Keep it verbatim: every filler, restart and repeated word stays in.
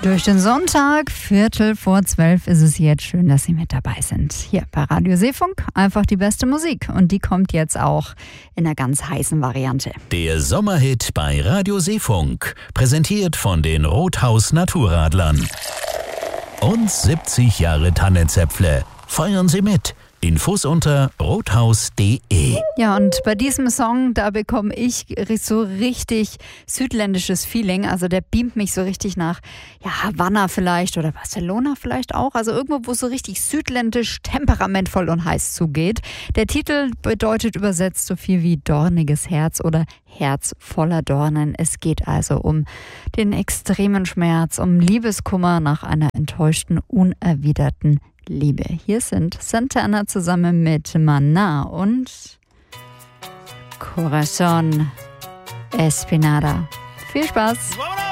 Durch den Sonntag, Viertel vor zwölf ist es jetzt. Schön, dass Sie mit dabei sind. Hier bei Radio Seefunk einfach die beste Musik. Und die kommt jetzt auch in einer ganz heißen Variante. Der Sommerhit bei Radio Seefunk. Präsentiert von den Rothaus Naturradlern. Und siebzig Jahre Tannenzäpfle. Feiern Sie mit. Infos unter rothaus punkt de. Ja, und bei diesem Song, da bekomme ich so richtig südländisches Feeling. Also der beamt mich so richtig nach ja, Havanna vielleicht oder Barcelona vielleicht auch. Also irgendwo, wo es so richtig südländisch, temperamentvoll und heiß zugeht. Der Titel bedeutet übersetzt so viel wie dorniges Herz oder Herz voller Dornen. Es geht also um den extremen Schmerz, um Liebeskummer nach einer enttäuschten, unerwiderten Liebe. Hier sind Santana zusammen mit Maná und Corazón Espinada. Viel Spaß!